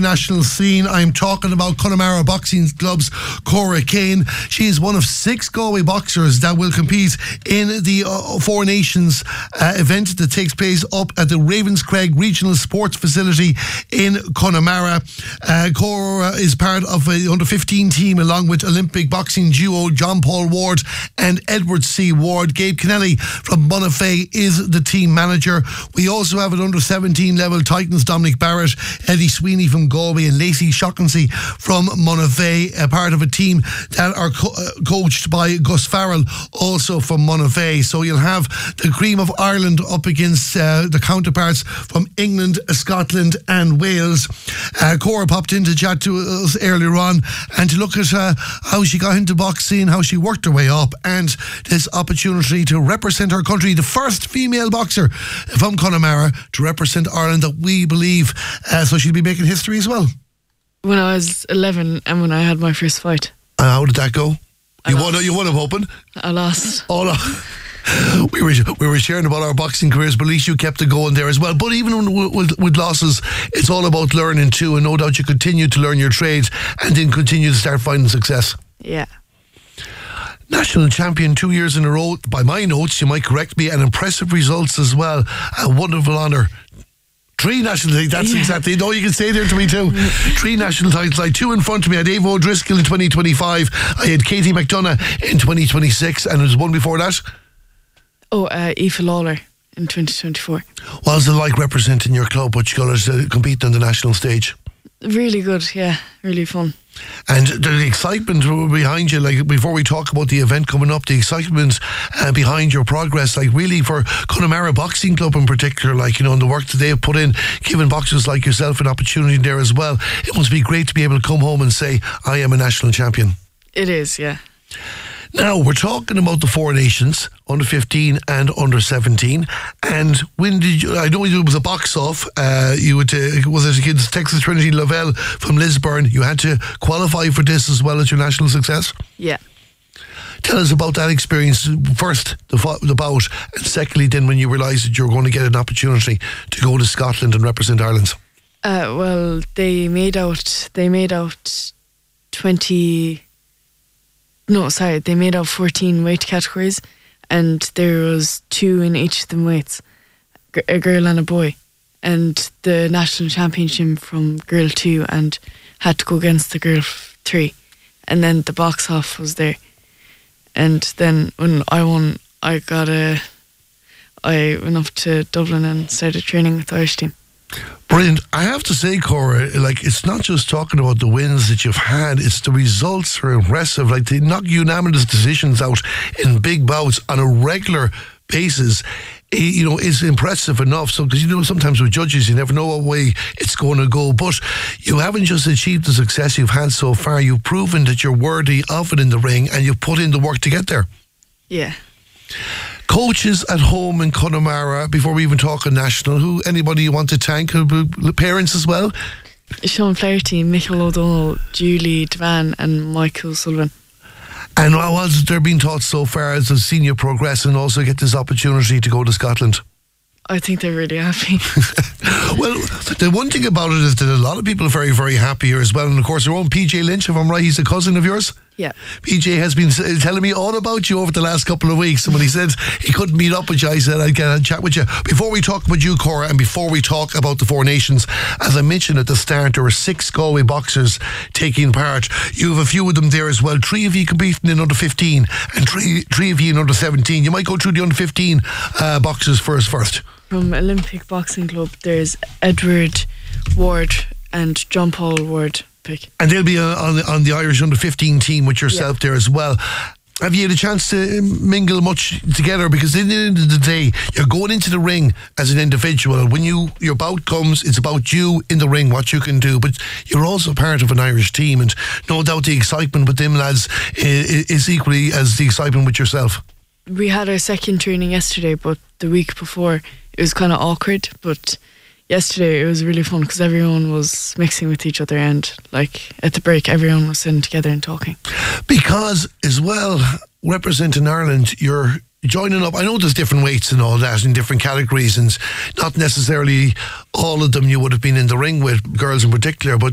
national scene. I'm talking about Connemara Boxing Club's Cora Kane. She is one of 6 Galway boxers that will compete in the Four Nations event that takes place up at the Ravenscraig Regional Sports Facility in Connemara. Cora is part of the under-15 team along with Olympic boxing duo John Paul Ward and Edward C. Ward. Gabe Kennelly from Monafay is the team manager. We also have an under-17 level Titans Dominic Barrett, Eddie Sweeney from Galway and Lacey Shockensey from Monafay, a part of a team that are coached by Gus Farrell, also from Monafay. So you'll have the cream of Ireland up against the counterparts from England, Scotland and Wales. Cora popped in to chat to us earlier on and to look at how she got into boxing, how she worked her way up, and this opportunity to represent her country, the first female boxer from Connemara to represent Ireland that we believe, so she'll be making history as well. When I was 11 and when I had my first fight. How did that go? You won, I'm hoping? I lost. Oh, no. We were sharing about our boxing careers, but at least you kept it going there as well. But even with losses, it's all about learning too, and no doubt you continue to learn your trade and then continue to start finding success. Yeah. National champion 2 years in a row, by my notes, you might correct me, and impressive results as well. A wonderful honour. 3 national titles, that's exactly. No, you can say there to me too. 3 national titles. I had 2 in front of me. I had Ava O'Driscoll in 2025. I had Katie McDonough in 2026, and there was one before that. Aoife Lawler in 2024. What was it like representing your club, Butch Colours, competing on the national stage? Really good, yeah, really fun. And the excitement behind you, like before we talk about the event coming up, the excitement behind your progress, like really for Connemara Boxing Club in particular, like, you know, and the work that they have put in, giving boxers like yourself an opportunity there as well. It must be great to be able to come home and say, I am a national champion. It is, yeah. Now, we're talking about the Four Nations, under 15 and under 17. And when did you, I know it was a box off, you would, was it against Texas Trinity Lavelle from Lisburn? You had to qualify for this as well as your national success? Yeah. Tell us about that experience. First, the bout, and secondly, then when you realised that you were going to get an opportunity to go to Scotland and represent Ireland. Well, they made out 14 weight categories, and there was 2 in each of them weights, a girl and a boy, and the national championship from girl 2 and had to go against the girl 3, and then the box off was there. And then when I won, I went up to Dublin and started training with the Irish team. Brilliant. I have to say, Cora, like, it's not just talking about the wins that you've had, it's the results are impressive. Like, they knock unanimous decisions out in big bouts on a regular basis. You know, is impressive enough. So, because, you know, sometimes with judges, you never know what way it's going to go. But you haven't just achieved the success you've had so far, you've proven that you're worthy of it in the ring, and you've put in the work to get there. Yeah. Coaches at home in Connemara, before we even talk on national, anybody you want to thank, parents as well? Sean Flaherty, Michael O'Donnell, Julie Devan and Michael Sullivan. And what has there been taught so far as I've seen you progress and also get this opportunity to go to Scotland? I think they're really happy. Well, the one thing about it is that a lot of people are very, very happy here as well. And of course, your own PJ Lynch, if I'm right, he's a cousin of yours? Yeah. PJ has been telling me all about you over the last couple of weeks. And when he said he couldn't meet up with you, I said I'd get a chat with you. Before we talk about you, Cora, and before we talk about the Four Nations, as I mentioned at the start, there were 6 Galway boxers taking part. You have a few of them there as well. 3 of you competing in under 15 and three of you in under 17. You might go through the under 15 boxers first. From Olympic Boxing Club, there's Edward Ward and John Paul Ward. And they'll be on the Irish under 15 team with yourself there as well. Have you had a chance to mingle much together? Because at the end of the day, you're going into the ring as an individual. When your bout comes, it's about you in the ring, what you can do. But you're also part of an Irish team, and no doubt the excitement with them lads is equally as the excitement with yourself. We had our second training yesterday, but the week before it was kind of awkward. But yesterday it was really fun because everyone was mixing with each other, and like at the break everyone was sitting together and talking. Because as well, representing Ireland, you're joining up. I know there's different weights and all that in different categories, and not necessarily all of them you would have been in the ring with, girls in particular, but